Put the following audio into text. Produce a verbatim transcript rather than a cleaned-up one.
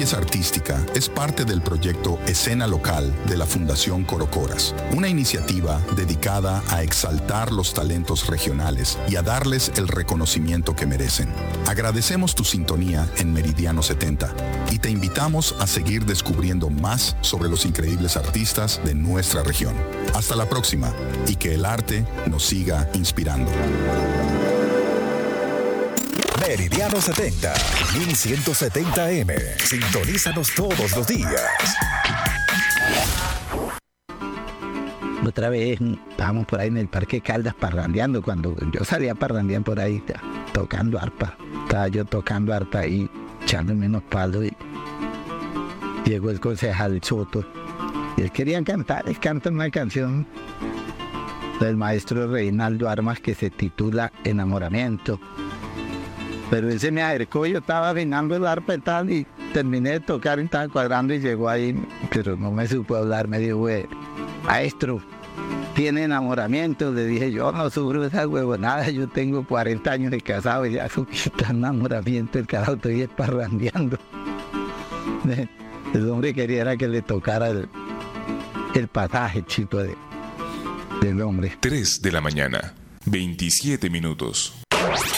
pieza artística es parte del proyecto Escena Local de la Fundación Corocoras, una iniciativa dedicada a exaltar los talentos regionales y a darles el reconocimiento que merecen. Agradecemos tu sintonía en Meridiano setenta y te invitamos a seguir descubriendo más sobre los increíbles artistas de nuestra región. Hasta la próxima y que el arte nos siga inspirando. Meridiano setenta, mil ciento setenta eme. Sintonízanos todos los días. Otra vez estábamos por ahí en el Parque Caldas parrandeando. Cuando yo salía a parrandear por ahí, tocando arpa. Estaba yo tocando arpa ahí, echándome unos palos. Y llegó el concejal Soto. Y él quería cantar, él canta una canción del maestro Reinaldo Armas que se titula Enamoramiento. Pero él se me acercó, yo estaba afinando el arpa y tal, y terminé de tocar y estaba cuadrando y llegó ahí, pero no me supo hablar, me dijo, güey, maestro, ¿tiene enamoramiento? Le dije, yo no sufro esa huevonada, yo tengo cuarenta años de casado y ya está enamoramiento, el carajo, estoy esparrandeando. El hombre quería era que le tocara el, el pasaje, chico, de, del hombre. tres de la mañana, veintisiete minutos.